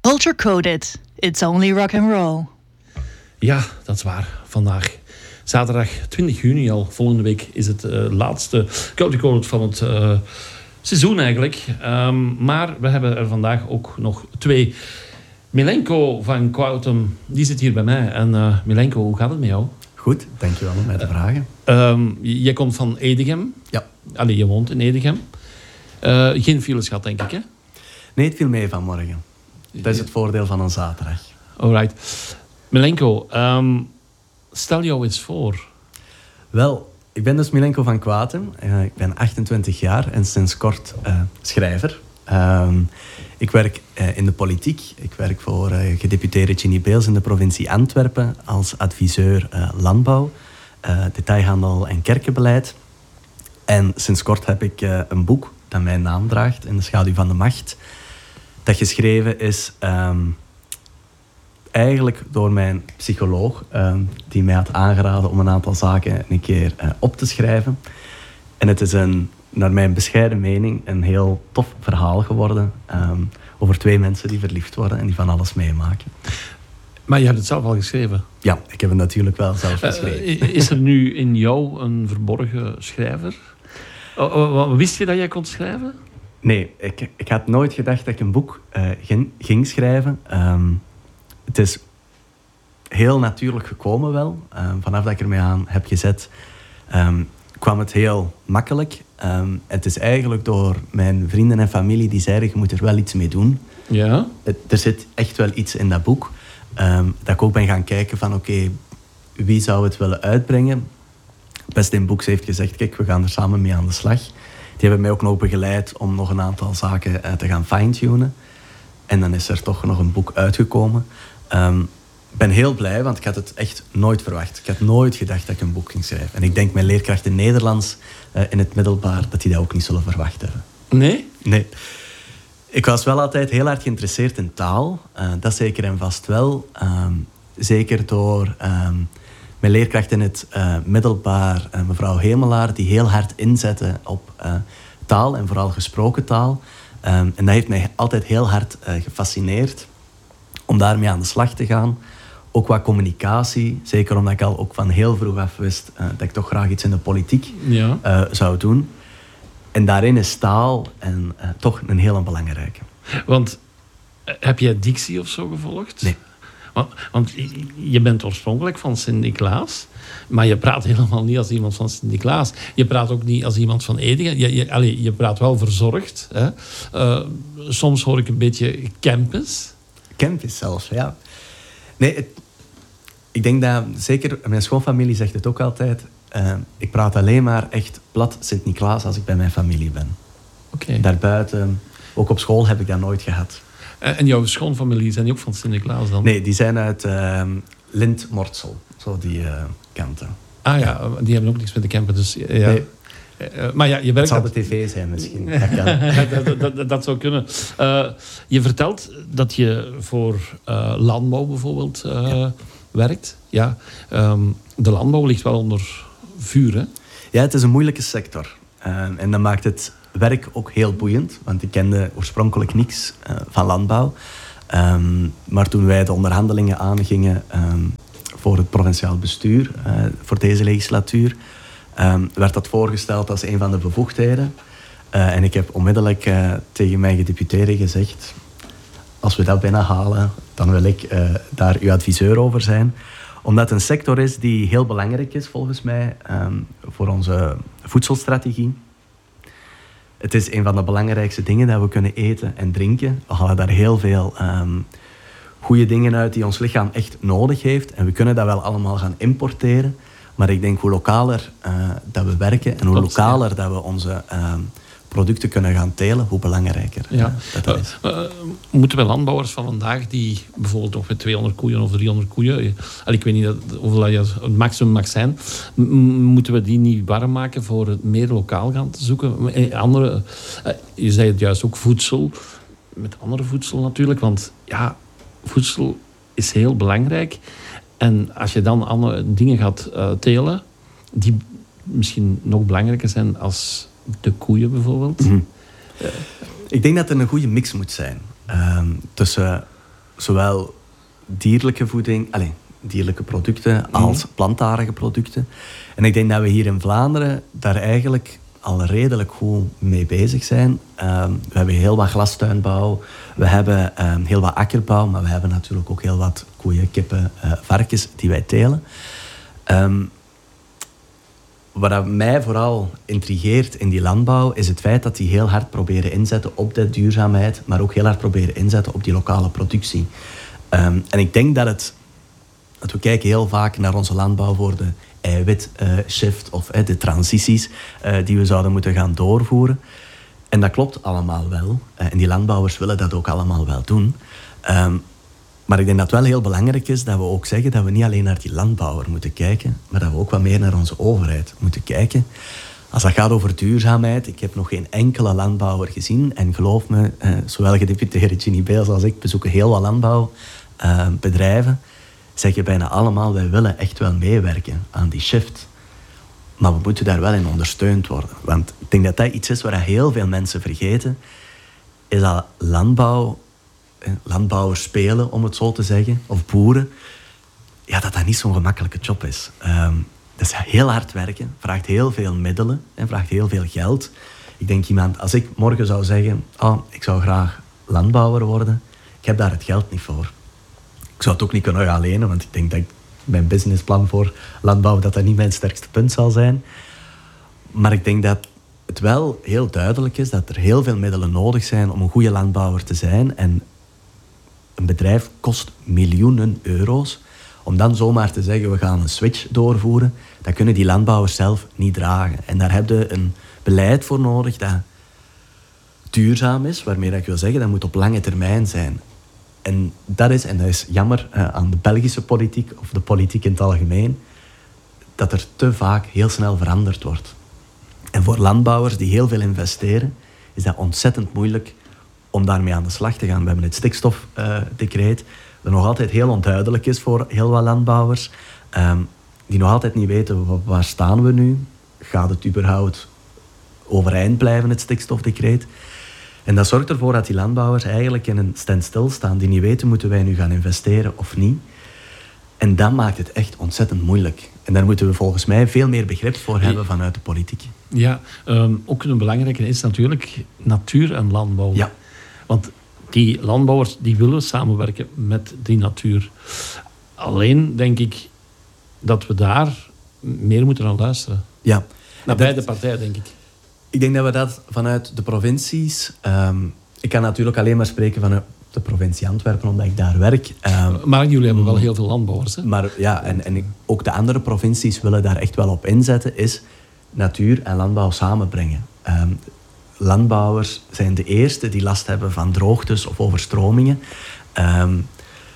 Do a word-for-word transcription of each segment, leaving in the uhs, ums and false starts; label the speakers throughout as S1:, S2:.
S1: Culture Coded. It's only rock and roll.
S2: Ja, dat is waar. Vandaag, zaterdag twintig juni al. Volgende week is het uh, laatste Culture Coded van het uh, seizoen eigenlijk. Um, maar we hebben er vandaag ook nog twee. Milenko van Quautum, die zit hier bij mij. En uh, Milenko, hoe gaat het met jou?
S3: Goed, dankjewel om mij te vragen.
S2: Uh, um, jij komt van Edegem.
S3: Ja.
S2: Allee, je woont in Edegem. Uh, geen files gehad, denk ik, hè?
S3: Nee, het viel mee vanmorgen. Dat is het voordeel van een zaterdag.
S2: Alright. Milenko, um, stel jou eens voor.
S3: Wel, ik ben dus Milenko van Quautum. Uh, ik ben achtentwintig jaar en sinds kort uh, schrijver. Um, ik werk uh, in de politiek. Ik werk voor uh, gedeputeerde Ginny Beels in de provincie Antwerpen als adviseur uh, landbouw, uh, detailhandel en kerkenbeleid. En sinds kort heb ik uh, een boek dat mijn naam draagt, In de schaduw van de macht. Dat geschreven is um, eigenlijk door mijn psycholoog, um, die mij had aangeraden om een aantal zaken een keer uh, op te schrijven. En het is een, naar mijn bescheiden mening, een heel tof verhaal geworden um, over twee mensen die verliefd worden en die van alles meemaken.
S2: Maar je hebt het zelf al geschreven?
S3: Ja, ik heb het natuurlijk wel zelf geschreven.
S2: Uh, is er nu in jou een verborgen schrijver? Oh, oh, wist je dat jij kon schrijven?
S3: Nee, ik, ik had nooit gedacht dat ik een boek uh, ging, ging schrijven. Um, het is heel natuurlijk gekomen wel. Um, vanaf dat ik ermee aan heb gezet, um, kwam het heel makkelijk. Um, het is eigenlijk door mijn vrienden en familie die zeiden, je moet er wel iets mee doen.
S2: Ja?
S3: Het, er zit echt wel iets in dat boek. Um, dat ik ook ben gaan kijken van, oké, okay, wie zou het willen uitbrengen? Best in Books heeft gezegd, kijk, we gaan er samen mee aan de slag. Die hebben mij ook nog begeleid om nog een aantal zaken uh, te gaan fine-tunen. En dan is er toch nog een boek uitgekomen. Um, ik ben heel blij, want ik had het echt nooit verwacht. Ik had nooit gedacht dat ik een boek ging schrijven. En ik denk mijn leerkrachten Nederlands uh, in het middelbaar, dat die dat ook niet zullen verwacht hebben.
S2: Nee?
S3: Nee. Ik was wel altijd heel hard geïnteresseerd in taal. Uh, dat zeker en vast wel. Um, zeker door um, mijn leerkracht in het uh, middelbaar, uh, mevrouw Hemelaar, die heel hard inzette op uh, taal en vooral gesproken taal. Um, en dat heeft mij altijd heel hard uh, gefascineerd om daarmee aan de slag te gaan. Ook qua communicatie, zeker omdat ik al ook van heel vroeg af wist uh, dat ik toch graag iets in de politiek
S2: ja.
S3: uh, zou doen. En daarin is taal en, uh, toch een hele belangrijke.
S2: Want heb jij dictie of zo gevolgd?
S3: Nee.
S2: Want, want je bent oorspronkelijk van Sint-Niklaas, maar je praat helemaal niet als iemand van Sint-Niklaas. Je praat ook niet als iemand van Edegem. Je, je, allez, je praat wel verzorgd. Hè? Uh, soms hoor ik een beetje campus.
S3: Campus zelfs, ja. Nee, het, ik denk dat, zeker mijn schoonfamilie zegt het ook altijd, uh, ik praat alleen maar echt plat Sint-Niklaas als ik bij mijn familie ben.
S2: Okay.
S3: Daarbuiten, ook op school heb ik dat nooit gehad.
S2: En jouw schoonfamilie, zijn die ook van Sint-Niklaas dan?
S3: Nee, die zijn uit uh, Lint-Mortsel, zo die uh, kanten.
S2: Ah ja, die hebben ook niks met de camper, dus ja.
S3: Nee.
S2: Uh, maar ja, je werkt...
S3: Het zal de tv zijn misschien. Dat, kan.
S2: dat, dat, dat, dat zou kunnen. Uh, je vertelt dat je voor uh, landbouw bijvoorbeeld uh, ja. werkt. Ja. Um, de landbouw ligt wel onder vuur, hè?
S3: Ja, het is een moeilijke sector. Uh, en dat maakt het werk ook heel boeiend. Want ik kende oorspronkelijk niks uh, van landbouw. Um, maar toen wij de onderhandelingen aangingen um, voor het provinciaal bestuur, uh, voor deze legislatuur, um, werd dat voorgesteld als een van de bevoegdheden. Uh, en ik heb onmiddellijk uh, tegen mijn gedeputeerde gezegd, als we dat binnenhalen, dan wil ik uh, daar uw adviseur over zijn. Omdat het een sector is die heel belangrijk is, volgens mij, um, voor onze voedselstrategie. Het is een van de belangrijkste dingen dat we kunnen eten en drinken. We halen daar heel veel um, goede dingen uit die ons lichaam echt nodig heeft. En we kunnen dat wel allemaal gaan importeren. Maar ik denk hoe lokaler uh, dat we werken en hoe Klopt, lokaler ja. dat we onze um, producten kunnen gaan telen, hoe belangrijker
S2: ja.
S3: uh, dat, dat is.
S2: Uh, uh, moeten we landbouwers van vandaag die bijvoorbeeld nog met tweehonderd koeien of driehonderd koeien, uh, ik weet niet dat, hoeveel dat het maximum mag zijn, m- moeten we die niet warm maken voor het meer lokaal gaan te zoeken? Andere, uh, je zei het juist ook, voedsel, met andere voedsel natuurlijk, want ja, voedsel is heel belangrijk. En als je dan andere dingen gaat uh, telen, die misschien nog belangrijker zijn als de koeien bijvoorbeeld.
S3: Mm-hmm. Uh, ik denk dat er een goede mix moet zijn. Uh, tussen zowel dierlijke voeding, allez, dierlijke producten als mm. plantaardige producten. En ik denk dat we hier in Vlaanderen daar eigenlijk al redelijk goed mee bezig zijn. Um, we hebben heel wat glastuinbouw, we hebben um, heel wat akkerbouw, maar we hebben natuurlijk ook heel wat koeien, kippen, uh, varkens die wij telen. Um, wat mij vooral intrigeert in die landbouw is het feit dat die heel hard proberen inzetten op de duurzaamheid, maar ook heel hard proberen inzetten op die lokale productie. Um, en ik denk dat het, dat we kijken heel vaak naar onze landbouw voor de eiwitshift uh, of uh, de transities uh, die we zouden moeten gaan doorvoeren. En dat klopt allemaal wel. Uh, en die landbouwers willen dat ook allemaal wel doen. Um, maar ik denk dat het wel heel belangrijk is dat we ook zeggen dat we niet alleen naar die landbouwer moeten kijken, maar dat we ook wat meer naar onze overheid moeten kijken. Als dat gaat over duurzaamheid, ik heb nog geen enkele landbouwer gezien. En geloof me, uh, zowel gedeputeerde Ginny Beels als ik bezoeken heel wat landbouwbedrijven. Uh, zeggen bijna allemaal, wij willen echt wel meewerken aan die shift. Maar we moeten daar wel in ondersteund worden. Want ik denk dat dat iets is waar heel veel mensen vergeten. Is dat landbouw, eh, landbouwers spelen, om het zo te zeggen, of boeren, ja, dat dat niet zo'n gemakkelijke job is. Um, dat is heel hard werken, vraagt heel veel middelen en vraagt heel veel geld. Ik denk iemand, als ik morgen zou zeggen, oh, ik zou graag landbouwer worden, ik heb daar het geld niet voor. Ik zou het ook niet kunnen gaan lenen, want ik denk dat ik mijn businessplan voor landbouw dat dat niet mijn sterkste punt zal zijn. Maar ik denk dat het wel heel duidelijk is dat er heel veel middelen nodig zijn om een goede landbouwer te zijn. En een bedrijf kost miljoenen euro's. Om dan zomaar te zeggen, we gaan een switch doorvoeren, dat kunnen die landbouwers zelf niet dragen. En daar heb je een beleid voor nodig dat duurzaam is, waarmee ik wil zeggen, dat moet op lange termijn zijn. En dat is, en dat is jammer uh, aan de Belgische politiek, of de politiek in het algemeen, dat er te vaak heel snel veranderd wordt. En voor landbouwers die heel veel investeren, is dat ontzettend moeilijk om daarmee aan de slag te gaan. We hebben het stikstofdecreet, uh, dat nog altijd heel onduidelijk is voor heel wat landbouwers, um, die nog altijd niet weten, waar staan we nu? Gaat het überhaupt overeind blijven, het stikstofdecreet? En dat zorgt ervoor dat die landbouwers eigenlijk in een standstill staan, die niet weten, moeten wij nu gaan investeren of niet. En dat maakt het echt ontzettend moeilijk. En daar moeten we volgens mij veel meer begrip voor hebben vanuit de politiek.
S2: Ja, um, ook een belangrijke is natuurlijk natuur en landbouw.
S3: Ja.
S2: Want die landbouwers die willen samenwerken met die natuur. Alleen denk ik dat we daar meer moeten naar luisteren.
S3: Ja.
S2: Naar beide partijen, denk ik.
S3: Ik denk dat we dat vanuit de provincies... Um, ik kan natuurlijk alleen maar spreken vanuit de provincie Antwerpen, omdat ik daar werk. Um,
S2: maar jullie hebben wel heel veel landbouwers. Hè?
S3: Maar ja, en, en ook de andere provincies willen daar echt wel op inzetten, is natuur en landbouw samenbrengen. Um, landbouwers zijn de eerste die last hebben van droogtes of overstromingen. Um,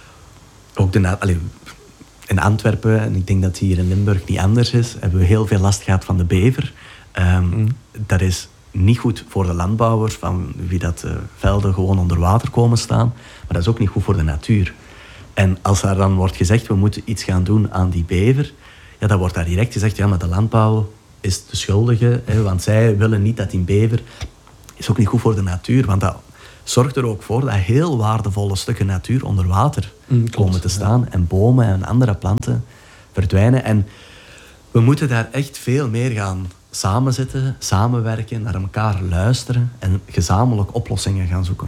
S3: ook de... Allee, in Antwerpen, en ik denk dat het hier in Limburg niet anders is, hebben we heel veel last gehad van de bever. Um, mm. Dat is niet goed voor de landbouwers, van wie dat uh, velden gewoon onder water komen staan. Maar dat is ook niet goed voor de natuur. En als er dan wordt gezegd, we moeten iets gaan doen aan die bever, ja, dan wordt daar direct gezegd, ja, maar de landbouw is de schuldige, hè, want zij willen niet dat die bever... is ook niet goed voor de natuur, want dat zorgt er ook voor dat heel waardevolle stukken natuur onder water mm, komen klopt, te staan. Ja. En bomen en andere planten verdwijnen. En we moeten daar echt veel meer gaan samenzitten, samenwerken, naar elkaar luisteren en gezamenlijk oplossingen gaan zoeken.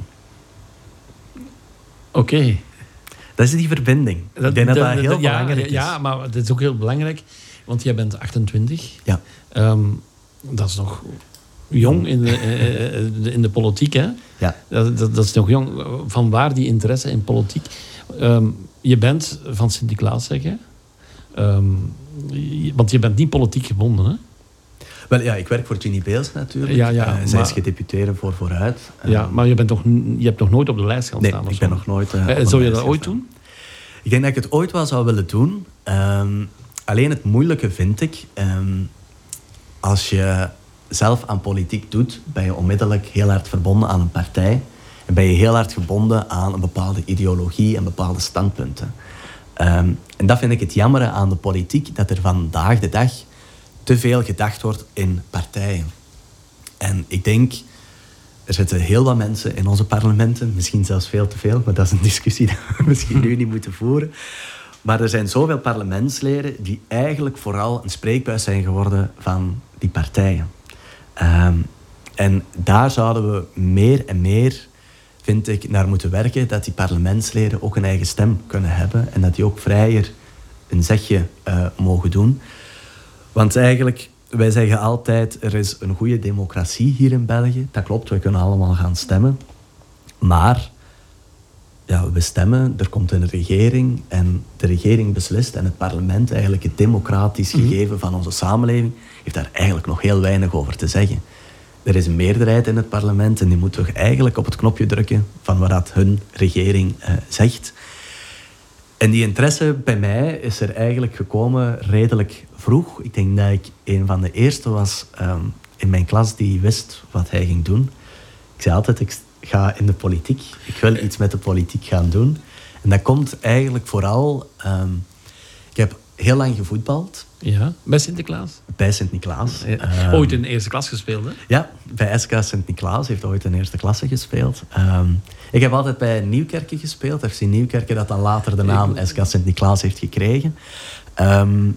S2: Oké. Okay.
S3: Dat is die verbinding. Dat, Ik denk dat dat, dat heel
S2: ja,
S3: belangrijk is.
S2: Ja, maar het is ook heel belangrijk, want jij bent achtentwintig.
S3: Ja.
S2: Um, dat is nog jong in de, in de politiek, hè?
S3: Ja.
S2: Dat, dat, dat is nog jong. Vanwaar die interesse in politiek? Um, je bent van Sint-Niklaas, zeg je? Um, want je bent niet politiek gebonden, hè?
S3: Wel ja, ik werk voor Ginny Beels natuurlijk.
S2: Ja, ja,
S3: uh, zij
S2: maar,
S3: is gedeputeerde voor Vooruit.
S2: Ja, maar je, bent toch, je hebt nog nooit op de lijst gaan
S3: nee,
S2: staan?
S3: Nee, ik ben nog nooit uh,
S2: uh, Zou je dat ooit doen?
S3: Ik denk dat ik het ooit wel zou willen doen. Um, alleen het moeilijke vind ik... Um, als je zelf aan politiek doet, ben je onmiddellijk heel hard verbonden aan een partij. En ben je heel hard gebonden aan een bepaalde ideologie en bepaalde standpunten. Um, en dat vind ik het jammere aan de politiek, dat er vandaag de dag te veel gedacht wordt in partijen. En ik denk er zitten heel wat mensen in onze parlementen, misschien zelfs veel te veel, maar dat is een discussie die we misschien nu niet moeten voeren. Maar er zijn zoveel parlementsleden die eigenlijk vooral een spreekbuis zijn geworden van die partijen. Um, en daar zouden we meer en meer, vind ik, naar moeten werken, dat die parlementsleden ook een eigen stem kunnen hebben en dat die ook vrijer een zegje uh, mogen doen. Want eigenlijk, wij zeggen altijd, er is een goede democratie hier in België. Dat klopt, we kunnen allemaal gaan stemmen. Maar ja, we stemmen, er komt een regering en de regering beslist en het parlement, eigenlijk het democratisch gegeven van onze samenleving, heeft daar eigenlijk nog heel weinig over te zeggen. Er is een meerderheid in het parlement en die moet toch eigenlijk op het knopje drukken van wat dat hun regering uh, zegt. En die interesse bij mij is er eigenlijk gekomen redelijk vroeg. Ik denk dat ik een van de eerste was um, in mijn klas die wist wat hij ging doen. Ik zei altijd, ik ga in de politiek. Ik wil iets met de politiek gaan doen. En dat komt eigenlijk vooral... Um, ik heb heel lang gevoetbald.
S2: Ja, bij Sinterklaas?
S3: Bij Sint-Niklaas.
S2: Ja. Um, ooit in de eerste klas gespeeld, hè?
S3: Ja, bij S K Sint-Niklaas heeft ooit in de eerste klasse gespeeld. Um, ik heb altijd bij Nieuwkerken gespeeld. F C Nieuwkerken, dat dan later de naam S K Sint-Niklaas heeft gekregen. Um,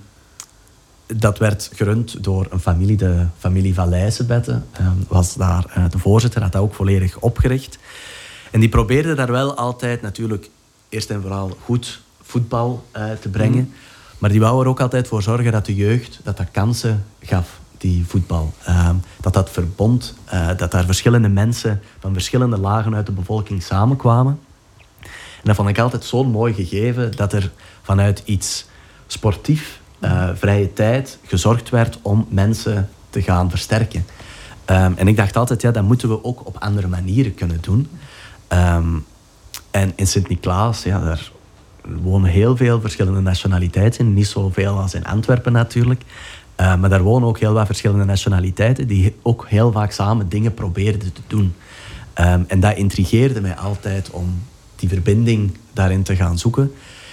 S3: dat werd gerund door een familie, de familie Van Lijzenbetten. Um, was daar uh, de voorzitter, had dat ook volledig opgericht. En die probeerde daar wel altijd natuurlijk eerst en vooral goed voetbal uh, te brengen. Mm. Maar die wou er ook altijd voor zorgen dat de jeugd dat dat kansen gaf, die voetbal. Uh, dat dat verbond, uh, dat daar verschillende mensen van verschillende lagen uit de bevolking samenkwamen. En dat vond ik altijd zo'n mooi gegeven, dat er vanuit iets sportief, uh, vrije tijd, gezorgd werd om mensen te gaan versterken. Um, en ik dacht altijd, ja, dat moeten we ook op andere manieren kunnen doen. Um, en in Sint-Niklaas, ja, daar wonen heel veel verschillende nationaliteiten. Niet zoveel als in Antwerpen natuurlijk. Uh, maar daar wonen ook heel wat verschillende nationaliteiten die ook heel vaak samen dingen probeerden te doen. Um, en dat intrigeerde mij altijd om die verbinding daarin te gaan zoeken.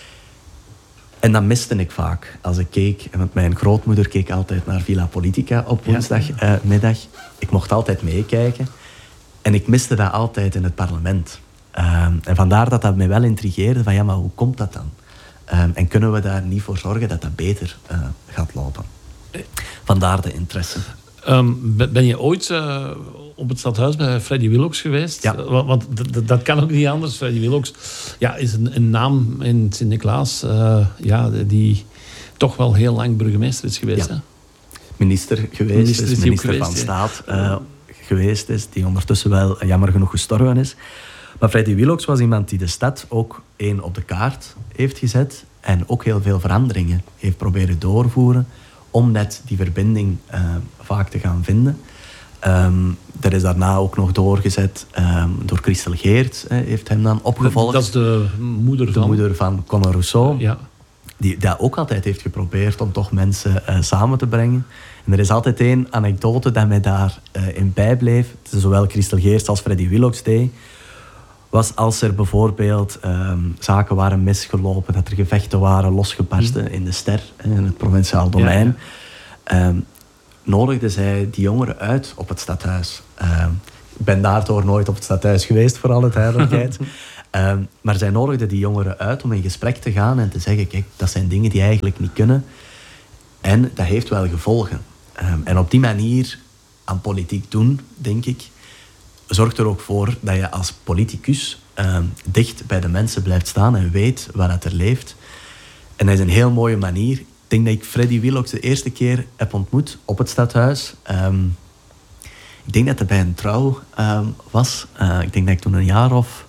S3: En dat miste ik vaak als ik keek. Want mijn grootmoeder keek altijd naar Villa Politica op woensdagmiddag. Uh, ik mocht altijd meekijken. En ik miste dat altijd in het parlement. Um, en vandaar dat dat mij wel intrigeerde van ja, maar hoe komt dat dan? Um, en kunnen we daar niet voor zorgen dat dat beter uh, gaat lopen? Vandaar de interesse.
S2: Um, ben je ooit uh, op het stadhuis bij Freddy Willox geweest?
S3: Ja.
S2: Want, want d- dat kan ook niet anders. Freddy Willox ja, is een, een naam in Sint-Niklaas uh, ja, die toch wel heel lang burgemeester is geweest. Ja.
S3: Hè? Minister geweest minister is, minister geweest, van ja. Staat uh, geweest is, die ondertussen wel jammer genoeg gestorven is. Maar Freddy Willox was iemand die de stad ook één op de kaart heeft gezet en ook heel veel veranderingen heeft proberen doorvoeren om net die verbinding uh, vaak te gaan vinden. Um, er is daarna ook nog doorgezet um, door Christel Geert, uh, heeft hem dan opgevolgd.
S2: Dat is de moeder
S3: de
S2: van...
S3: De moeder van Conor Rousseau.
S2: Ja.
S3: Die dat ook altijd heeft geprobeerd om toch mensen uh, samen te brengen. En er is altijd één anekdote dat mij daarin uh, bijbleef. Zowel Christel Geert als Freddy Willox deed. Was als er bijvoorbeeld um, zaken waren misgelopen, dat er gevechten waren losgebarsten mm. in de Ster, in het provinciaal domein, ja, ja. Um, nodigde zij die jongeren uit op het stadhuis. Um, ik ben daardoor nooit op het stadhuis geweest, voor alle duidelijkheid. um, maar zij nodigde die jongeren uit om in gesprek te gaan en te zeggen, kijk, dat zijn dingen die eigenlijk niet kunnen. En dat heeft wel gevolgen. Um, en op die manier aan politiek doen, denk ik, zorgt er ook voor dat je als politicus uh, dicht bij de mensen blijft staan en weet waar het er leeft. En dat is een heel mooie manier. Ik denk dat ik Freddy Willox de eerste keer heb ontmoet op het stadhuis. Um, ik denk dat het bij een trouw um, was. Uh, ik denk dat ik toen een jaar of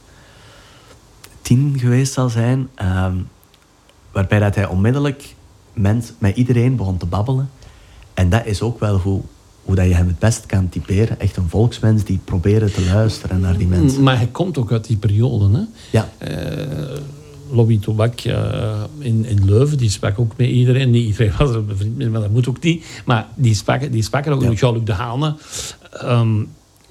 S3: tien geweest zal zijn. Um, waarbij dat hij onmiddellijk met, met iedereen begon te babbelen. En dat is ook wel hoe... hoe dat je hem het best kan typeren. Echt een volksmens die probeert te luisteren naar die mensen.
S2: Maar hij komt ook uit die periode. Hè?
S3: Ja.
S2: Uh, Lobby Tobak uh, in, in Leuven, die sprak ook met iedereen. Niet iedereen was er bevriend mee, maar dat moet ook niet. Maar die sprak, die sprak er ook met Jean-Luc Dehaene. Um,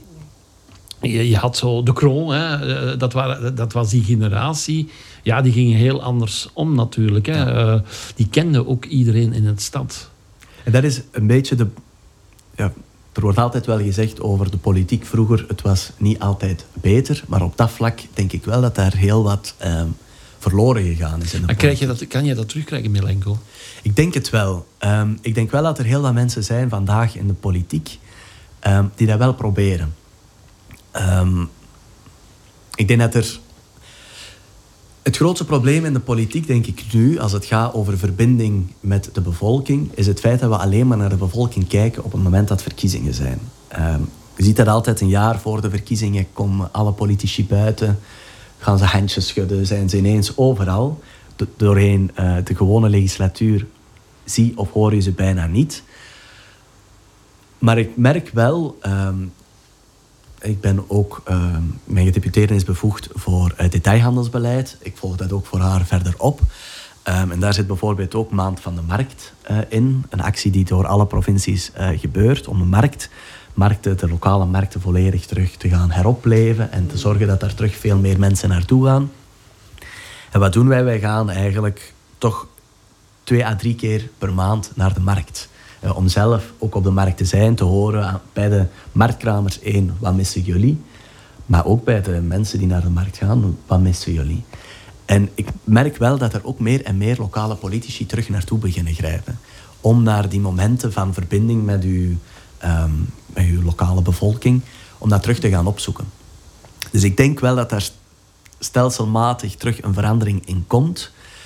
S2: je, je had zo de Kroon, hè? Dat, waren, dat was die generatie. Ja, die gingen heel anders om natuurlijk. Hè? Ja. Uh, die kenden ook iedereen in het stad.
S3: En dat is een beetje de... Ja, er wordt altijd wel gezegd over de politiek vroeger, het was niet altijd beter, maar op dat vlak denk ik wel dat daar heel wat uh, verloren gegaan is in de
S2: maar krijg je dat, kan je dat terugkrijgen, Milenko?
S3: Ik denk het wel. Um, ik denk wel dat er heel wat mensen zijn vandaag in de politiek um, die dat wel proberen. Um, ik denk dat er... Het grootste probleem in de politiek, denk ik nu, als het gaat over verbinding met de bevolking, is het feit dat we alleen maar naar de bevolking kijken op het moment dat verkiezingen zijn. Um, je ziet dat altijd een jaar voor de verkiezingen komen alle politici buiten, gaan ze handjes schudden, zijn ze ineens overal. Do- doorheen uh, de gewone legislatuur zie of hoor je ze bijna niet. Maar ik merk wel... Um, Ik ben ook, uh, mijn gedeputeerde is bevoegd voor uh, detailhandelsbeleid. Ik volg dat ook voor haar verder op. Um, en daar zit bijvoorbeeld ook Maand van de Markt uh, in. Een actie die door alle provincies uh, gebeurt om de markt, markten, de lokale markten volledig terug te gaan heropleven en te zorgen dat daar terug veel meer mensen naartoe gaan. En wat doen wij? Wij gaan eigenlijk toch twee à drie keer per maand naar de markt. Uh, om zelf ook op de markt te zijn, te horen bij de marktkramers, één, wat missen jullie? Maar ook bij de mensen die naar de markt gaan, wat missen jullie? En ik merk wel dat er ook meer en meer lokale politici terug naartoe beginnen grijpen. Om naar die momenten van verbinding met uw, um, met uw lokale bevolking, om dat terug te gaan opzoeken. Dus ik denk wel dat daar stelselmatig terug een verandering in komt.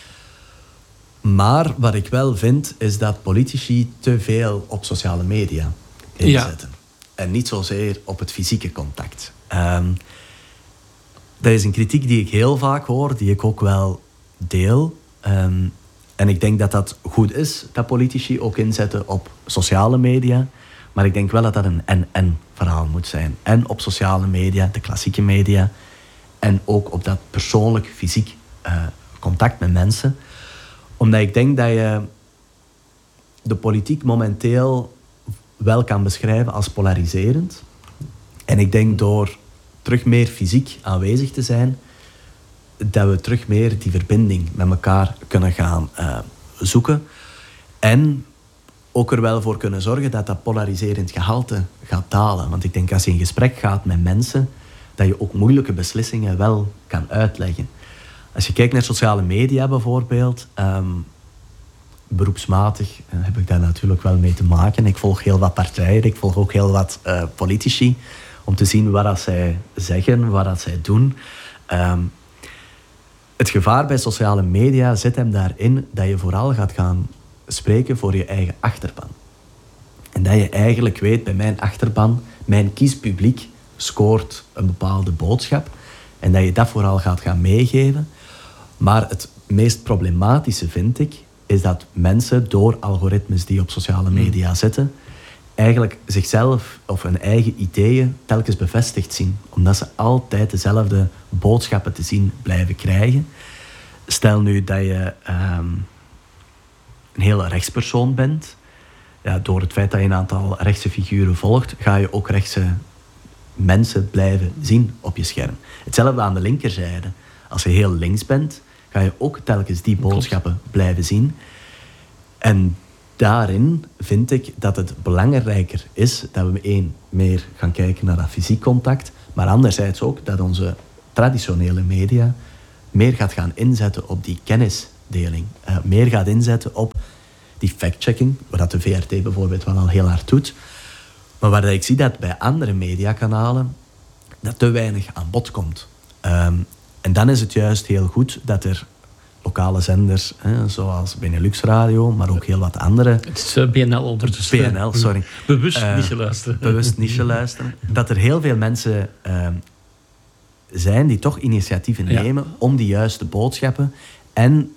S3: Maar wat ik wel vind, is dat politici te veel op sociale media inzetten. Ja. En niet zozeer op het fysieke contact. Um, dat is een kritiek die ik heel vaak hoor, die ik ook wel deel. Um, en ik denk dat dat goed is, dat politici ook inzetten op sociale media. Maar ik denk wel dat dat een en-en verhaal moet zijn. En op sociale media, de klassieke media. En ook op dat persoonlijk, fysiek uh, contact met mensen. Omdat ik denk dat je de politiek momenteel wel kan beschrijven als polariserend. En ik denk door terug meer fysiek aanwezig te zijn, dat we terug meer die verbinding met elkaar kunnen gaan uh, zoeken. En ook er wel voor kunnen zorgen dat dat polariserend gehalte gaat dalen. Want ik denk als je in gesprek gaat met mensen, dat je ook moeilijke beslissingen wel kan uitleggen. Als je kijkt naar sociale media bijvoorbeeld, um, beroepsmatig uh, heb ik daar natuurlijk wel mee te maken. Ik volg heel wat partijen, ik volg ook heel wat uh, politici, om te zien wat dat zij zeggen, wat dat zij doen. Um, het gevaar bij sociale media zit hem daarin dat je vooral gaat gaan spreken voor je eigen achterban. En dat je eigenlijk weet, bij mijn achterban, mijn kiespubliek scoort een bepaalde boodschap. En dat je dat vooral gaat gaan meegeven. Maar het meest problematische vind ik, is dat mensen door algoritmes die op sociale media zitten, eigenlijk zichzelf of hun eigen ideeën telkens bevestigd zien. Omdat ze altijd dezelfde boodschappen te zien blijven krijgen. Stel nu dat je um, een hele rechtspersoon bent. Ja, door het feit dat je een aantal rechtse figuren volgt, ga je ook rechtse mensen blijven zien op je scherm. Hetzelfde aan de linkerzijde. Als je heel links bent, ga je ook telkens die boodschappen Klopt. blijven zien. En daarin vind ik dat het belangrijker is dat we één, meer gaan kijken naar dat fysiek contact, maar anderzijds ook dat onze traditionele media meer gaat gaan inzetten op die kennisdeling. Uh, meer gaat inzetten op die fact-checking, wat de V R T bijvoorbeeld wel al heel hard doet. Maar waar ik zie dat bij andere mediakanalen dat te weinig aan bod komt. Um, en dan is het juist heel goed dat er lokale zenders, hè, zoals Benelux Radio, maar ook heel wat andere...
S2: Het is uh, B N L ondertussen.
S3: B N L, sorry.
S2: Bewust
S3: uh,
S2: niche luisteren.
S3: Bewust niche luisteren. Dat er heel veel mensen uh, zijn die toch initiatieven ja. nemen om die juiste boodschappen en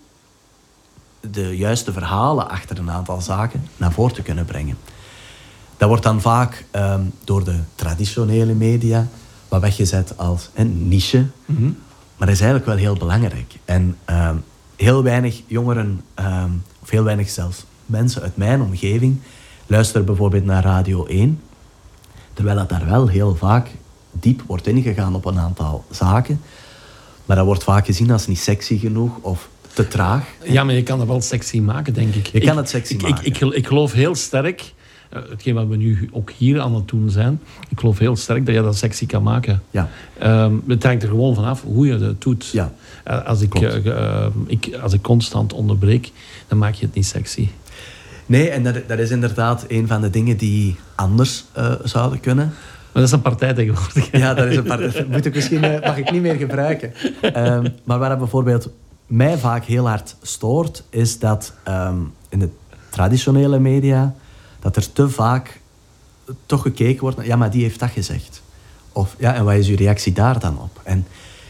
S3: de juiste verhalen achter een aantal zaken naar voren te kunnen brengen. Dat wordt dan vaak um, door de traditionele media wat weggezet als een niche. Mm-hmm. Maar dat is eigenlijk wel heel belangrijk. En um, heel weinig jongeren, um, of heel weinig zelfs mensen uit mijn omgeving, luisteren bijvoorbeeld naar Radio één. Terwijl dat daar wel heel vaak diep wordt ingegaan op een aantal zaken. Maar dat wordt vaak gezien als niet sexy genoeg of te traag.
S2: Ja, maar je kan dat wel sexy maken, denk ik.
S3: Je kan het sexy
S2: ik,
S3: maken.
S2: Ik, ik, ik geloof heel sterk uh, hetgeen wat we nu ook hier aan het doen zijn, ik geloof heel sterk dat je dat sexy kan maken.
S3: Ja.
S2: Um, het hangt er gewoon vanaf hoe je dat doet.
S3: Ja.
S2: Uh, als, ik, uh, uh, ik, als ik constant onderbreek, dan maak je het niet sexy.
S3: Nee, en dat, dat is inderdaad een van de dingen die anders uh, zouden kunnen.
S2: Maar dat is een partij tegenwoordig.
S3: Ja, dat is een partij. Dat moet ik misschien, uh, mag ik niet meer gebruiken. Um, maar waar dat bijvoorbeeld mij vaak heel hard stoort, is dat um, in de traditionele media, dat er te vaak toch gekeken wordt naar, ja, maar die heeft dat gezegd. Of, ja, en wat is uw reactie daar dan op? En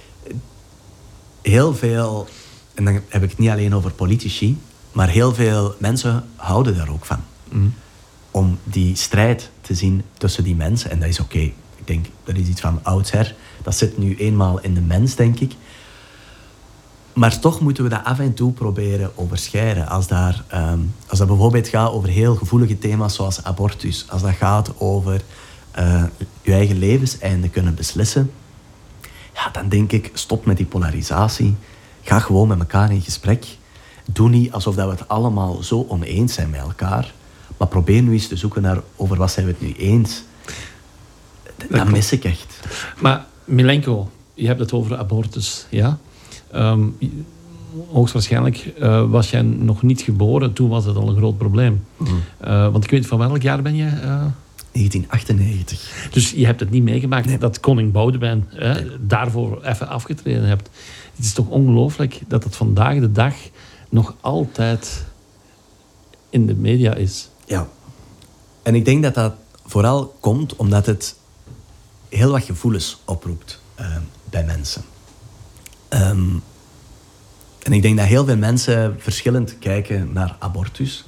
S3: heel veel, en dan heb ik het niet alleen over politici, maar heel veel mensen houden daar ook van.
S2: Mm.
S3: Om die strijd te zien tussen die mensen. En dat is oké. Okay. Ik denk, dat is iets van oudsher. Dat zit nu eenmaal in de mens, denk ik. Maar toch moeten we dat af en toe proberen overschrijden. Als, daar, um, als dat bijvoorbeeld gaat over heel gevoelige thema's zoals abortus. Als dat gaat over uh, je eigen levenseinde kunnen beslissen. Ja, dan denk ik, stop met die polarisatie. Ga gewoon met elkaar in gesprek. Doe niet alsof dat we het allemaal zo oneens zijn met elkaar. Maar probeer nu eens te zoeken naar over wat zijn we het nu eens. Dat, dat mis ik echt.
S2: Maar Milenko, je hebt het over abortus, ja? Um, hoogstwaarschijnlijk uh, was jij nog niet geboren, toen was het al een groot probleem. Mm. Uh, want ik weet, van welk jaar ben je? Uh...
S3: negentien achtennegentig.
S2: Dus je hebt het niet meegemaakt nee. dat koning Boudewijn uh,
S3: nee.
S2: daarvoor even afgetreden hebt. Het is toch ongelooflijk dat het vandaag de dag nog altijd in de media is.
S3: Ja. En ik denk dat dat vooral komt omdat het heel wat gevoelens oproept uh, bij mensen. Um, en ik denk dat heel veel mensen verschillend kijken naar abortus.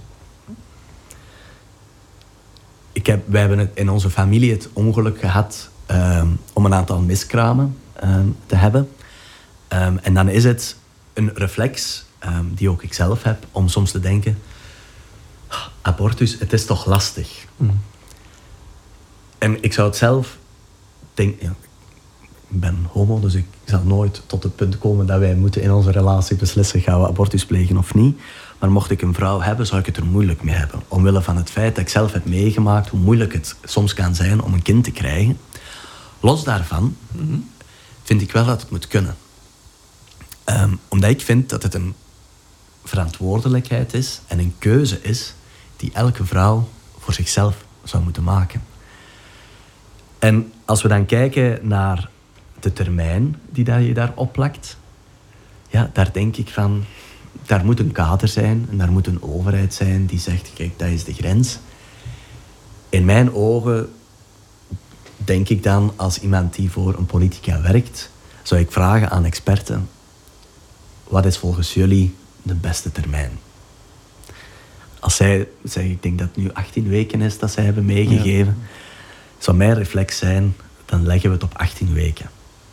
S3: Ik heb, wij hebben het in onze familie het ongeluk gehad um, om een aantal miskramen um, te hebben. Um, en dan is het een reflex, um, die ook ik zelf heb, om soms te denken, abortus, het is toch lastig. Mm. En ik zou het zelf denken, ja, ik ben homo, dus ik zal nooit tot het punt komen dat wij moeten in onze relatie beslissen, gaan we abortus plegen of niet. Maar mocht ik een vrouw hebben, zou ik het er moeilijk mee hebben. Omwille van het feit dat ik zelf heb meegemaakt hoe moeilijk het soms kan zijn om een kind te krijgen. Los daarvan mm-hmm. vind ik wel dat het moet kunnen. Um, omdat ik vind dat het een verantwoordelijkheid is en een keuze is die elke vrouw voor zichzelf zou moeten maken. En als we dan kijken naar de termijn die dat je daar opplakt, ja, daar denk ik van, daar moet een kader zijn en daar moet een overheid zijn die zegt, kijk, dat is de grens. In mijn ogen denk ik dan, als iemand die voor een politica werkt, zou ik vragen aan experten, wat is volgens jullie de beste termijn? Als zij zeggen, ik denk dat het nu achttien weken is dat zij hebben meegegeven, ja. zou mijn reflex zijn, dan leggen we het op achttien weken.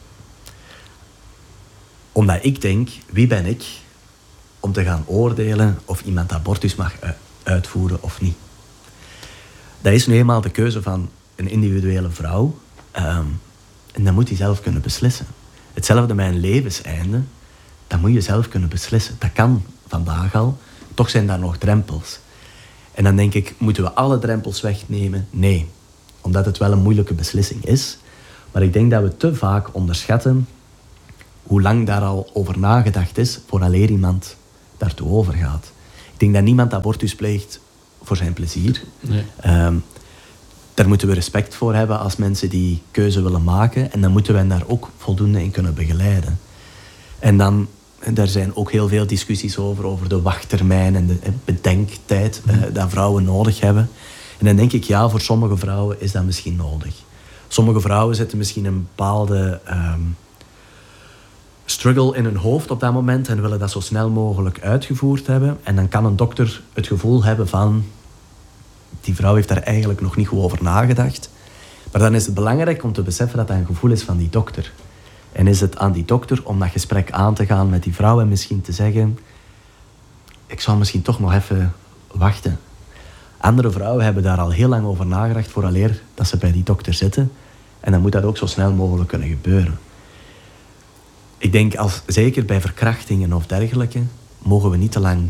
S3: Omdat ik denk, wie ben ik om te gaan oordelen of iemand abortus mag uitvoeren of niet? Dat is nu eenmaal de keuze van een individuele vrouw. Um, en dan moet hij zelf kunnen beslissen. Hetzelfde met een levenseinde. Dat moet je zelf kunnen beslissen. Dat kan vandaag al. Toch zijn daar nog drempels. En dan denk ik, moeten we alle drempels wegnemen? Nee. Omdat het wel een moeilijke beslissing is. Maar ik denk dat we te vaak onderschatten hoe lang daar al over nagedacht is vooraleer iemand daartoe overgaat. Ik denk dat niemand abortus pleegt voor zijn plezier. Nee. Um, daar moeten we respect voor hebben als mensen die keuze willen maken. En dan moeten we hen daar ook voldoende in kunnen begeleiden. En dan, en daar zijn ook heel veel discussies over, over de wachttermijn en de bedenktijd mm. uh, dat vrouwen nodig hebben. En dan denk ik, ja, voor sommige vrouwen is dat misschien nodig. Sommige vrouwen zetten misschien een bepaalde um, struggle in hun hoofd op dat moment en willen dat zo snel mogelijk uitgevoerd hebben. En dan kan een dokter het gevoel hebben van, die vrouw heeft daar eigenlijk nog niet goed over nagedacht. Maar dan is het belangrijk om te beseffen dat dat een gevoel is van die dokter. En is het aan die dokter om dat gesprek aan te gaan met die vrouw en misschien te zeggen, ik zou misschien toch nog even wachten. Andere vrouwen hebben daar al heel lang over nagedacht vooraleer dat ze bij die dokter zitten. En dan moet dat ook zo snel mogelijk kunnen gebeuren. Ik denk, als, zeker bij verkrachtingen of dergelijke, mogen we niet te lang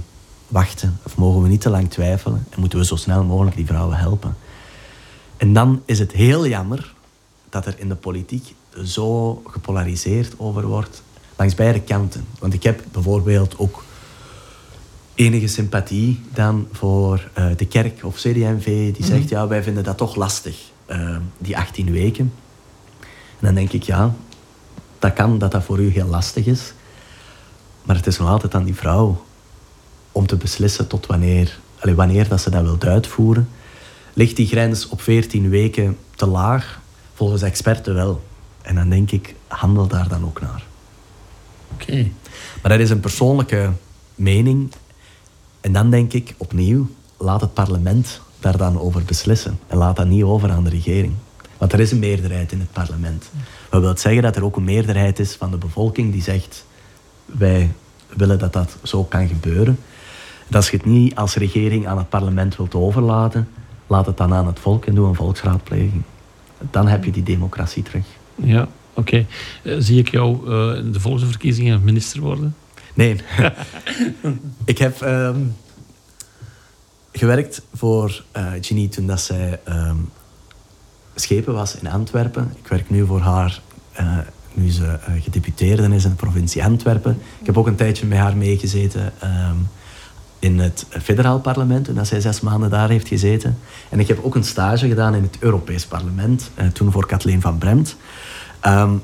S3: wachten of mogen we niet te lang twijfelen en moeten we zo snel mogelijk die vrouwen helpen. En dan is het heel jammer dat er in de politiek zo gepolariseerd over wordt langs beide kanten. Want ik heb bijvoorbeeld ook enige sympathie dan voor uh, de kerk of C D M V die zegt, mm-hmm. ja, wij vinden dat toch lastig, uh, die achttien weken. En dan denk ik, ja, dat kan dat dat voor u heel lastig is. Maar het is nog altijd aan die vrouw om te beslissen tot wanneer, allez, wanneer dat ze dat wil uitvoeren. Ligt die grens op veertien weken te laag? Volgens experten wel. En dan denk ik, handel daar dan ook naar.
S2: Oké. Okay.
S3: Maar dat is een persoonlijke mening. En dan denk ik, opnieuw, laat het parlement daar dan over beslissen. En laat dat niet over aan de regering. Want er is een meerderheid in het parlement. Dat wil zeggen dat er ook een meerderheid is van de bevolking die zegt, wij willen dat dat zo kan gebeuren. En als je het niet als regering aan het parlement wilt overlaten, laat het dan aan het volk en doe een volksraadpleging. Dan heb je die democratie terug.
S2: Ja, oké. Okay. Uh, zie ik jou uh, in de volgende verkiezingen minister worden?
S3: Nee. Ik heb um, gewerkt voor uh, Ginny toen dat zij um, schepen was in Antwerpen. Ik werk nu voor haar, uh, nu ze uh, gedeputeerde is in de provincie Antwerpen. Ik heb ook een tijdje met haar meegezeten um, in het federaal parlement, toen zij zes maanden daar heeft gezeten. En ik heb ook een stage gedaan in het Europees parlement, uh, toen voor Kathleen van Bremt. Um,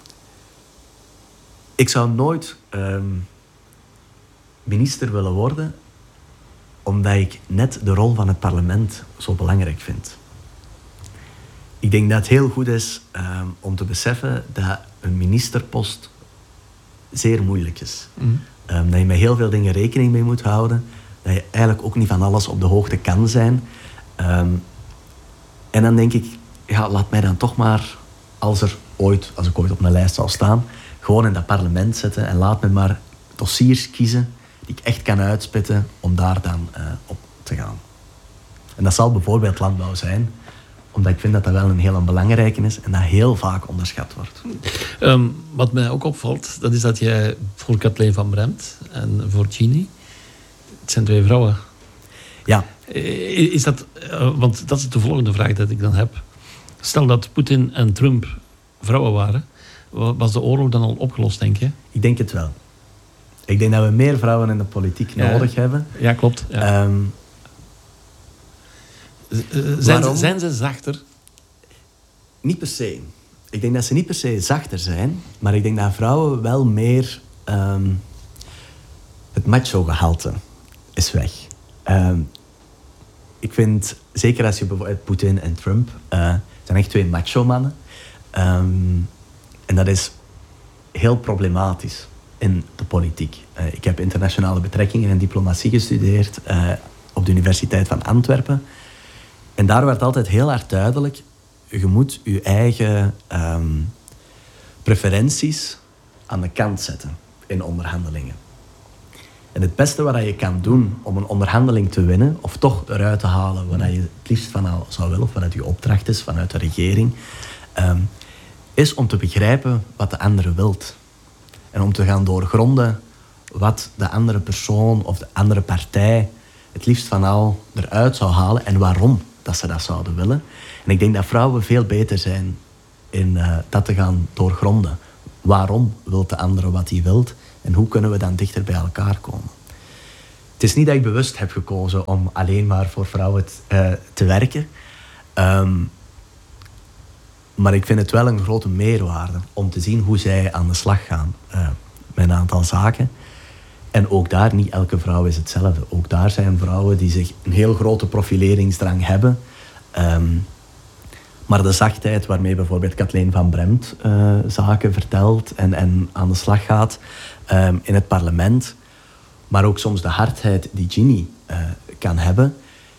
S3: ik zou nooit um, minister willen worden, omdat ik net de rol van het parlement zo belangrijk vind. Ik denk dat het heel goed is um, om te beseffen dat een ministerpost zeer moeilijk is. Mm. Um, dat je met heel veel dingen rekening mee moet houden. Dat je eigenlijk ook niet van alles op de hoogte kan zijn. Um, en dan denk ik, ja, laat mij dan toch maar, als, er ooit, als ik ooit op een lijst zal staan, gewoon in dat parlement zetten en laat me maar dossiers kiezen die ik echt kan uitspitten om daar dan uh, op te gaan. En dat zal bijvoorbeeld landbouw zijn, omdat ik vind dat dat wel een heel belangrijke is en dat heel vaak onderschat wordt.
S2: Um, wat mij ook opvalt, dat is dat jij voor Kathleen van Bremt en voor Ginny, het zijn twee vrouwen.
S3: Ja.
S2: Is dat, uh, want dat is de volgende vraag dat ik dan heb. Stel dat Poetin en Trump vrouwen waren, was de oorlog dan al opgelost, denk je?
S3: Ik denk het wel. Ik denk dat we meer vrouwen in de politiek ja, nodig hebben.
S2: Ja, klopt. Ja. Um, zijn, ze, zijn ze zachter?
S3: Niet per se. Ik denk dat ze niet per se zachter zijn, maar ik denk dat vrouwen wel meer um, het macho-gehalte is weg. Um, ik vind, zeker als je bijvoorbeeld Poetin en Trump, uh, zijn echt twee macho-mannen. Um, en dat is heel problematisch in de politiek. Uh, ik heb internationale betrekkingen en diplomatie gestudeerd uh, op de Universiteit van Antwerpen. En daar werd altijd heel hard duidelijk, je moet je eigen um, preferenties aan de kant zetten in onderhandelingen. En het beste wat je kan doen om een onderhandeling te winnen, of toch eruit te halen wat je het liefst van al zou willen, of wat je opdracht is vanuit de regering, um, is om te begrijpen wat de andere wilt. En om te gaan doorgronden wat de andere persoon of de andere partij het liefst van al eruit zou halen en waarom dat ze dat zouden willen. En ik denk dat vrouwen veel beter zijn in uh, dat te gaan doorgronden. Waarom wil de andere wat hij wilt en hoe kunnen we dan dichter bij elkaar komen? Het is niet dat ik bewust heb gekozen om alleen maar voor vrouwen t, uh, te werken. Um, maar ik vind het wel een grote meerwaarde om te zien hoe zij aan de slag gaan uh, met een aantal zaken. En ook daar, niet elke vrouw is hetzelfde. Ook daar zijn vrouwen die zich een heel grote profileringsdrang hebben. Um, maar de zachtheid waarmee bijvoorbeeld Kathleen van Bremt uh, zaken vertelt en, en aan de slag gaat um, in het parlement, maar ook soms de hardheid die Ginny uh, kan hebben,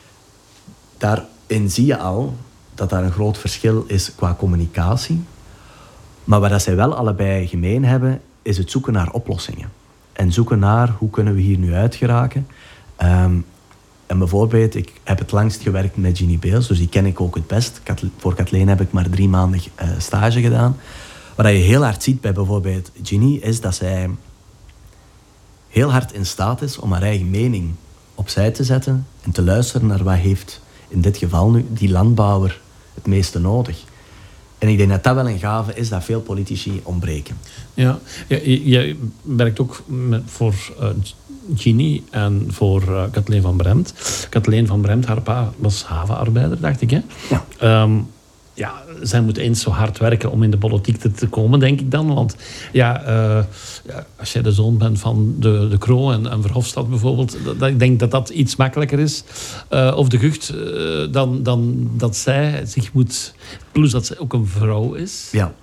S3: daarin zie je al dat daar een groot verschil is qua communicatie. Maar wat dat zij wel allebei gemeen hebben, is het zoeken naar oplossingen. En zoeken naar hoe kunnen we hier nu uit geraken. Um, en bijvoorbeeld, ik heb het langst gewerkt met Ginny Beels, dus die ken ik ook het best. Voor Kathleen heb ik maar drie maanden uh, stage gedaan. Wat je heel hard ziet bij bijvoorbeeld Ginny, is dat zij heel hard in staat is om haar eigen mening opzij te zetten en te luisteren naar wat heeft in dit geval nu die landbouwer het meeste nodig. En ik denk dat dat wel een gave is dat veel politici ontbreken.
S2: Ja, je, je werkt ook met, voor uh, Ginny en voor uh, Kathleen van Bremt. Kathleen van Bremt, haar pa was havenarbeider, dacht ik. Hè?
S3: Ja.
S2: Um, ja, zij moet eens zo hard werken om in de politiek te, te komen, denk ik dan. Want ja, uh, ja, als jij de zoon bent van de, de Croo en, en Verhofstadt bijvoorbeeld, dat, ik denk dat dat iets makkelijker is. Uh, of de Gucht, uh, dan, dan dat zij zich moet... Plus dat zij ook een vrouw is.
S3: Ja.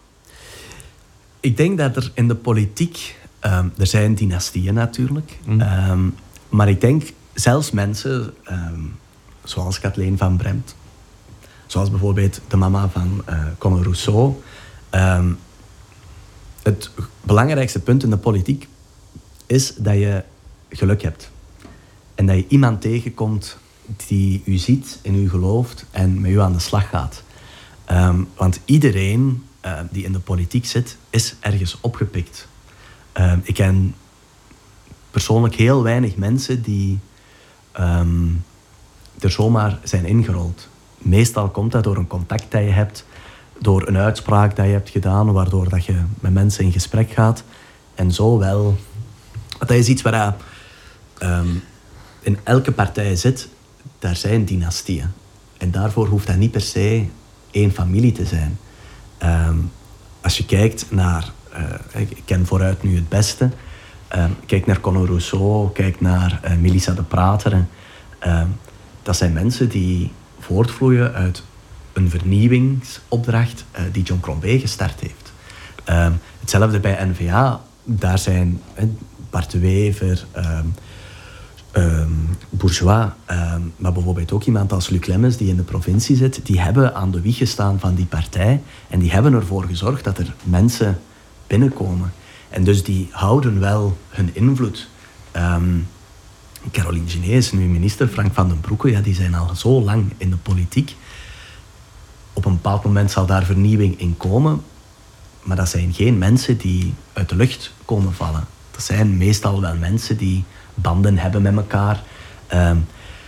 S3: Ik denk dat er in de politiek... Um, er zijn dynastieën natuurlijk. Mm. Um, maar ik denk zelfs mensen um, zoals Kathleen van Bremt, zoals bijvoorbeeld de mama van uh, Conor Rousseau. Um, het belangrijkste punt in de politiek is dat je geluk hebt. En dat je iemand tegenkomt die u ziet en u gelooft en met u aan de slag gaat. Um, want iedereen uh, die in de politiek zit, is ergens opgepikt. Um, ik ken persoonlijk heel weinig mensen die um, er zomaar zijn ingerold. Meestal komt dat door een contact dat je hebt, door een uitspraak dat je hebt gedaan, waardoor dat je met mensen in gesprek gaat. En zo wel. Dat is iets waar um, in elke partij zit, daar zijn dynastieën. En daarvoor hoeft dat niet per se één familie te zijn. Um, als je kijkt naar... Uh, ik ken vooruit nu het beste. Uh, kijk naar Conor Rousseau, kijk naar uh, Melissa de Prater. Uh, dat zijn mensen die voortvloeien uit een vernieuwingsopdracht uh, die John Crombie gestart heeft. Uh, hetzelfde bij N V A. Daar zijn uh, Bart de Wever, uh, uh, Bourgeois, uh, maar bijvoorbeeld ook iemand als Luc Lemmens die in de provincie zit. Die hebben aan de wieg gestaan van die partij en die hebben ervoor gezorgd dat er mensen binnenkomen. En dus die houden wel hun invloed. Um, Caroline Genees, nu minister, Frank van den Broeke, ja, die zijn al zo lang in de politiek. Op een bepaald moment zal daar vernieuwing in komen, maar dat zijn geen mensen die uit de lucht komen vallen. Dat zijn meestal wel mensen die banden hebben met elkaar. Um,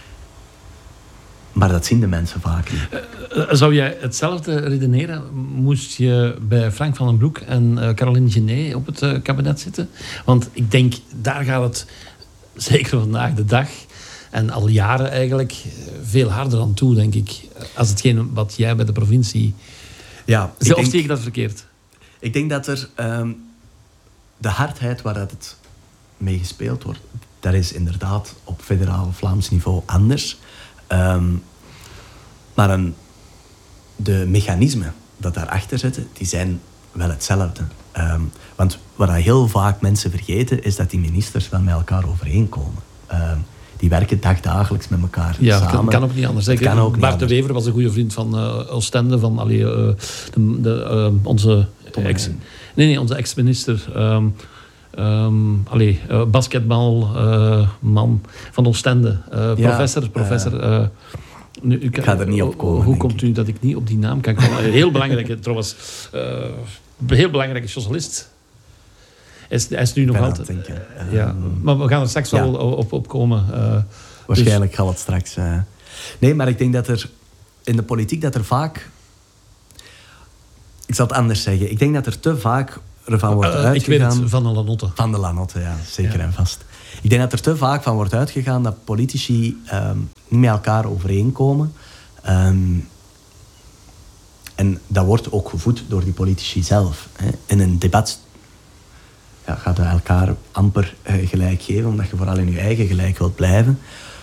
S3: Maar dat zien de mensen vaak niet.
S2: Uh, zou jij hetzelfde redeneren? Moest je bij Frank van den Broek en uh, Caroline Genet op het uh, kabinet zitten? Want ik denk, daar gaat het zeker vandaag de dag en al jaren eigenlijk veel harder aan toe, denk ik. Als hetgeen wat jij bij de provincie...
S3: Ja,
S2: of denk, zie ik dat verkeerd?
S3: Ik denk dat er um, de hardheid waar dat het mee gespeeld wordt, dat is inderdaad op federaal Vlaams niveau anders. Um, maar een, de mechanismen dat daarachter zitten, die zijn wel hetzelfde. Um, want wat heel vaak mensen vergeten, is dat die ministers wel met elkaar overeenkomen. Um, die werken dagdagelijks met elkaar
S2: ja,
S3: samen.
S2: Ja, kan ook niet anders.
S3: Kan ook
S2: Bart
S3: niet
S2: de Wever was een goede vriend van uh, Oostende, van allee, uh, de, de, uh, onze ex, nee, nee, onze ex-minister... Um, Um, allee, uh, basketbalman uh, van Oostende. Uh, ja, professor. professor uh, nu, ik,
S3: ik ga er niet op komen.
S2: Hoe komt u dat ik niet op die naam kan komen? Heel belangrijk, trouwens. Uh, heel belangrijke socialist. Hij is, hij is nu nog altijd... Uh, ja, maar we gaan er straks ja. wel op, op komen. Uh,
S3: Waarschijnlijk dus. Gaat het straks... Uh... Nee, maar ik denk dat er in de politiek dat er vaak... Ik zal het anders zeggen. Ik denk dat er te vaak... ervan wordt uh, uitgegaan...
S2: Ik weet het, van de Lanotte.
S3: Van de Lanotte, ja. Zeker ja. en vast. Ik denk dat er te vaak van wordt uitgegaan dat politici um, niet met elkaar overeenkomen. Um, en dat wordt ook gevoed door die politici zelf. Hè. In een debat ja, gaat je elkaar amper uh, gelijk geven, omdat je vooral in je eigen gelijk wilt blijven.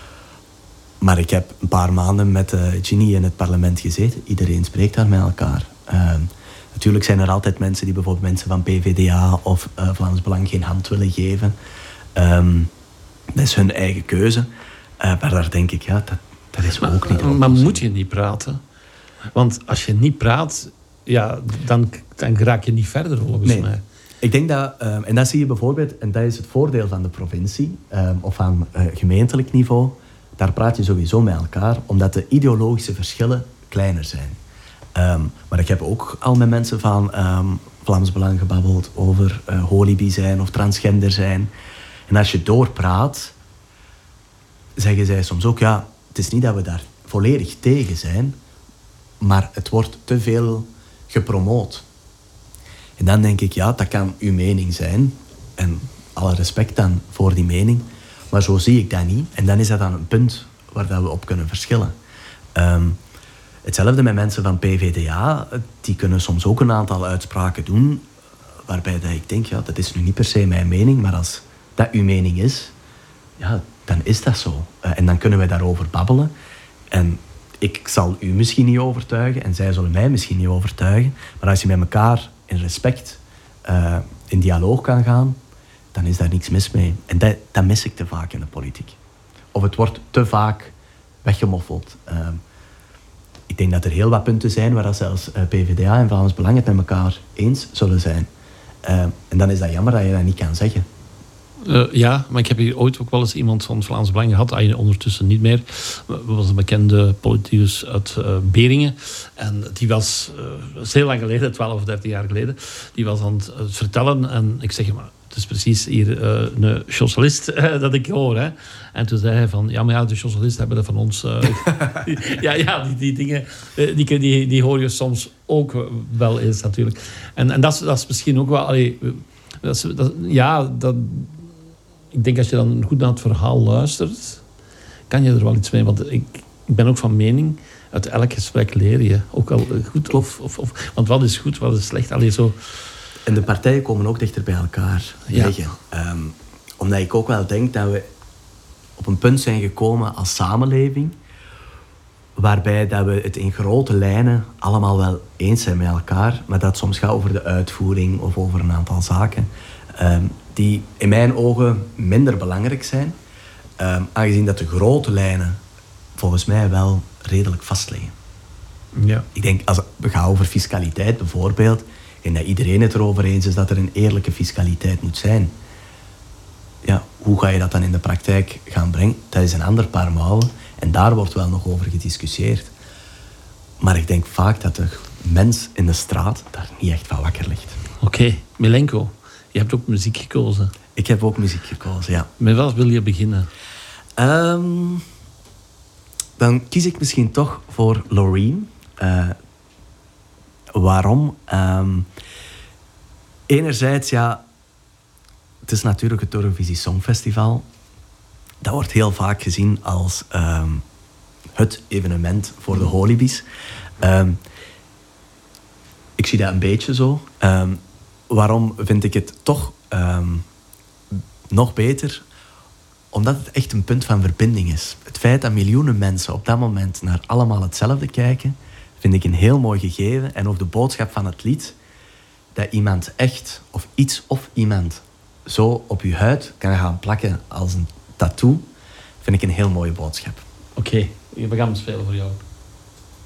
S3: Maar ik heb een paar maanden met uh, Ginny in het parlement gezeten. Iedereen spreekt daar met elkaar. Um, Natuurlijk zijn er altijd mensen die bijvoorbeeld mensen van P V D A of uh, Vlaams Belang geen hand willen geven. Um, dat is hun eigen keuze. Uh, maar daar denk ik, ja, dat, dat is maar, ook niet
S2: Maar, maar moet je niet praten? Want als je niet praat, ja, dan, dan raak je niet verder, volgens
S3: nee.
S2: mij.
S3: Ik denk dat, um, en dat zie je bijvoorbeeld, en dat is het voordeel van de provincie, um, of aan uh, gemeentelijk niveau, daar praat je sowieso met elkaar, omdat de ideologische verschillen kleiner zijn. Um, maar ik heb ook al met mensen van um, Vlaams Belang gebabbeld over uh, holibi zijn of transgender zijn. En als je doorpraat, zeggen zij soms ook, ja, het is niet dat we daar volledig tegen zijn, maar het wordt te veel gepromoot. En dan denk ik, ja, dat kan uw mening zijn. En alle respect dan voor die mening. Maar zo zie ik dat niet. En dan is dat dan een punt waar dat we op kunnen verschillen. Um, hetzelfde met mensen van P V D A. Die kunnen soms ook een aantal uitspraken doen waarbij dat ik denk, ja, dat is nu niet per se mijn mening, maar als dat uw mening is, ja, dan is dat zo. Uh, en dan kunnen wij daarover babbelen. En ik zal u misschien niet overtuigen en zij zullen mij misschien niet overtuigen. Maar als je met elkaar in respect uh, in dialoog kan gaan, dan is daar niks mis mee. En dat, dat mis ik te vaak in de politiek. Of het wordt te vaak weggemoffeld. Uh, ik denk dat er heel wat punten zijn waar zelfs uh, P V D A en Vlaams Belang het met elkaar eens zullen zijn. Uh, en dan is dat jammer dat je dat niet kan zeggen.
S2: Uh, ja, maar ik heb hier ooit ook wel eens iemand van Vlaams Belang gehad. Hij ondertussen niet meer. Dat was een bekende politicus uit uh, Beringen. En die was, uh, dat is heel lang geleden, twaalf of dertien jaar geleden. Die was aan het, het vertellen. En ik zeg, maar het is precies hier uh, een socialist uh, dat ik hoor. Hè. En toen zei hij van, ja, maar ja, de socialisten hebben dat van ons. Uh, ja, ja, die, die dingen, uh, die, die, die hoor je soms ook wel eens natuurlijk. En, en dat, is, dat is misschien ook wel... Allee, dat is, dat, ja, dat... Ik denk als je dan goed naar het verhaal luistert, kan je er wel iets mee. Want ik, ik ben ook van mening, uit elk gesprek leer je. Ook al goed of... of, of want wat is goed, wat is slecht. Allee, zo.
S3: En de partijen komen ook dichter bij elkaar liggen. Ja. Um, omdat ik ook wel denk dat we op een punt zijn gekomen als samenleving, waarbij dat we het in grote lijnen allemaal wel eens zijn met elkaar, maar dat het soms gaat over de uitvoering of over een aantal zaken. Um, die in mijn ogen minder belangrijk zijn, um, aangezien dat de grote lijnen volgens mij wel redelijk vastliggen.
S2: Ja.
S3: Ik denk, als we gaan over fiscaliteit bijvoorbeeld, en dat iedereen het erover eens is dat er een eerlijke fiscaliteit moet zijn. Ja, hoe ga je dat dan in de praktijk gaan brengen? Dat is een ander paar mouwen en daar wordt wel nog over gediscussieerd. Maar ik denk vaak dat de mens in de straat daar niet echt van wakker ligt.
S2: Oké, okay. Milenko. Je hebt ook muziek gekozen.
S3: Ik heb ook muziek gekozen, ja.
S2: Met wat wil je beginnen?
S3: Um, dan kies ik misschien toch voor Loreen. Uh, waarom? Um, enerzijds, ja... Het is natuurlijk het Eurovisie Songfestival. Dat wordt heel vaak gezien als um, het evenement voor de holibies. Um, ik zie dat een beetje zo. Um, Waarom vind ik het toch um, nog beter? Omdat het echt een punt van verbinding is. Het feit dat miljoenen mensen op dat moment naar allemaal hetzelfde kijken, vind ik een heel mooi gegeven. En ook de boodschap van het lied, dat iemand echt, of iets of iemand, zo op je huid kan gaan plakken als een tattoo, vind ik een heel mooie boodschap.
S2: Oké, okay, we gaan hem spelen voor jou.